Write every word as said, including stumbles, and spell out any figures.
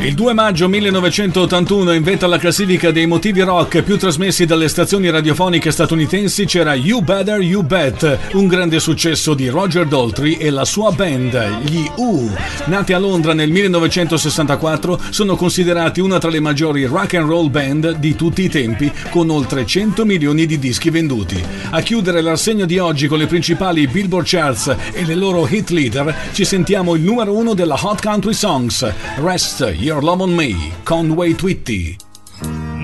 Il due maggio millenovecentottantuno, in vetta alla classifica dei motivi rock più trasmessi dalle stazioni radiofoniche statunitensi, c'era You Better You Bet, un grande successo di Roger Daltrey e la sua band, gli U. Nati a Londra nel millenovecentosessantaquattro, sono considerati una tra le maggiori rock and roll band di tutti i tempi, con oltre cento milioni di dischi venduti. A chiudere l'arsegno di oggi con le principali Billboard Charts e le loro hit leader, ci sentiamo il numero uno della Hot Country Songs, Rest Your Love on Me, Conway Twitty.